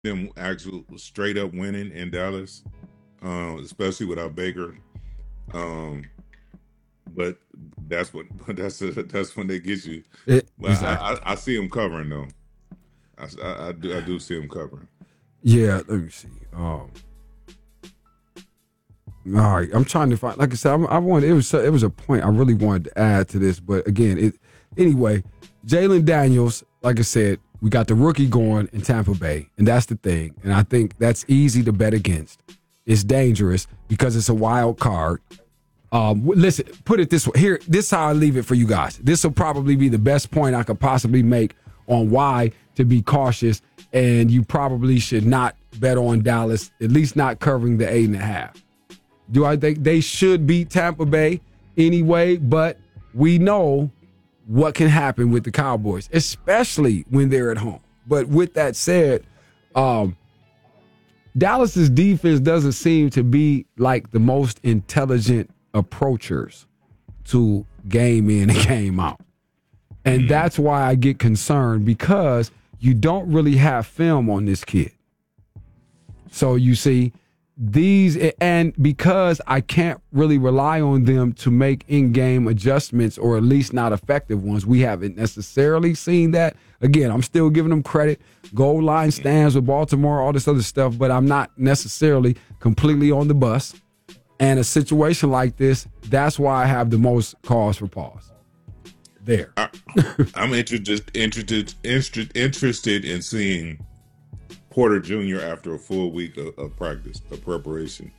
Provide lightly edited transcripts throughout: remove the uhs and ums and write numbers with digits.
them actual straight up winning in Dallas, especially without Baker. Um, but that's what that's when they get you. But Exactly. I see him covering though. I do see him covering. Yeah, let me see. All right, I'm trying to find. Like I said, I wanted. It was a point I really wanted to add to this, but again, anyway. Jalen Daniels, like I said, we got the rookie going in Tampa Bay, and that's the thing. And I think that's easy to bet against. It's dangerous because it's a wild card. Listen, put it this way. Here, this is how I leave it for you guys. This will probably be the best point I could possibly make on why to be cautious, and you probably should not bet on Dallas, at least not covering the 8.5. Do I think they should beat Tampa Bay anyway? But we know what can happen with the Cowboys, especially when they're at home. But with that said, Dallas's defense doesn't seem to be like the most intelligent approachers to game in and game out. And that's why I get concerned because you don't really have film on this kid. So you see, and because I can't really rely on them to make in-game adjustments or at least not effective ones, we haven't necessarily seen that. Again, I'm still giving them credit. Goal line stands with Baltimore, all this other stuff, but I'm not necessarily completely on the bus. And a situation like this, that's why I have the most cause for pause. There. I'm interested in seeing Porter Jr. after a full week of practice, of preparation.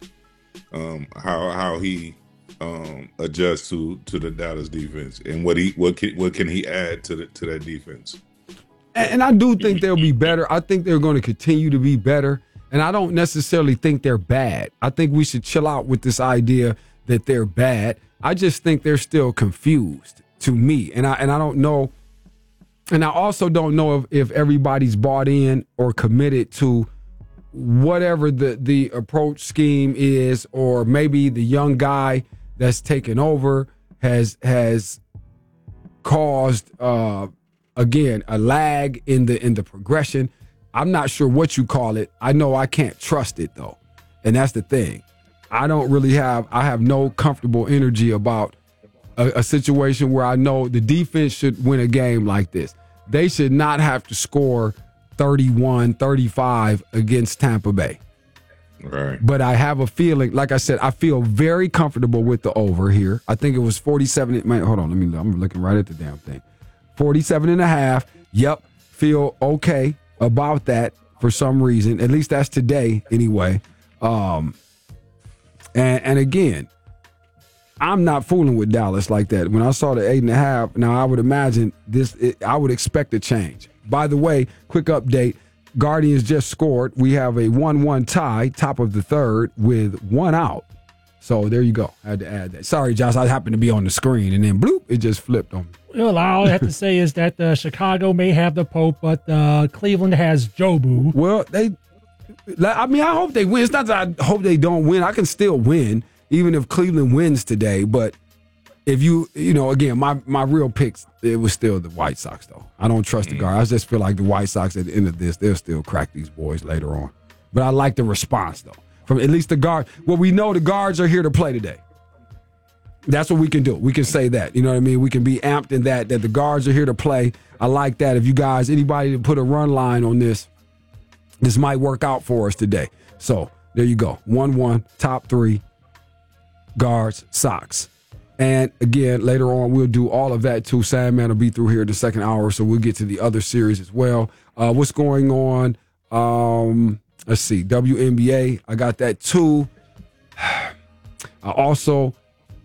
How he adjusts to the Dallas defense and what can he add to that defense. And I do think they'll be better. I think they're going to continue to be better. And I don't necessarily think they're bad. I think we should chill out with this idea that they're bad. I just think they're still confused to me. And I don't know. And I also don't know if everybody's bought in or committed to whatever the approach scheme is, or maybe the young guy that's taken over has caused again a lag in the progression. I'm not sure what you call it. I know I can't trust it though, and that's the thing. I have no comfortable energy about a situation where I know the defense should win a game like this. They should not have to score 31, 35 against Tampa Bay. Right. But I have a feeling, like I said, I feel very comfortable with the over here. I think it was 47. Man, hold on. I'm looking right at the damn thing. 47.5. Yep. Feel okay about that for some reason. At least that's today anyway. And again, I'm not fooling with Dallas like that. When I saw the 8.5, now I would imagine I would expect a change. By the way, quick update. Guardians just scored. We have a 1-1 tie, top of the third, with one out. So there you go. I had to add that. Sorry, Josh, I happened to be on the screen, and then bloop, it just flipped on me. Well, all I have to say is that Chicago may have the Pope, but Cleveland has Jobu. Well, I hope they win. It's not that I hope they don't win. I can still win, even if Cleveland wins today. But if again, my real picks, it was still the White Sox, though. I don't trust the Guards. I just feel like the White Sox, at the end of this, they'll still crack these boys later on. But I like the response, though, from at least the Guard. Well, we know the Guards are here to play today. That's what we can do. We can say that. You know what I mean? We can be amped in that the Guards are here to play. I like that. If you guys, anybody to put a run line on this might work out for us today. So there you go. 1-1, top three, Guards, Sox. And again, later on, we'll do all of that too. Sandman will be through here in the second hour, so we'll get to the other series as well. What's going on? Let's see. WNBA, I got that too. I also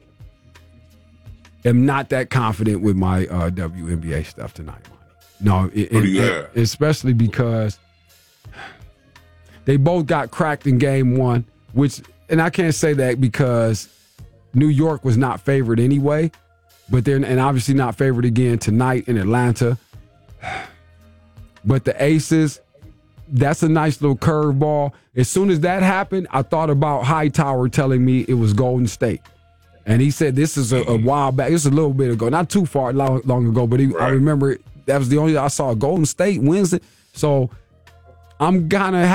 am not that confident with my WNBA stuff tonight. No, especially because they both got cracked in game one, and I can't say that because New York was not favored anyway, and obviously not favored again tonight in Atlanta. But the Aces, that's a nice little curveball. As soon as that happened, I thought about Hightower telling me it was Golden State. And he said this is a while back. This is a little bit ago, not too far long ago, but I remember that was the only I saw Golden State Wednesday. So I'm gonna